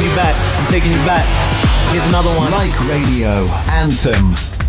taking you back. Here's another one. Like Radio Anthem.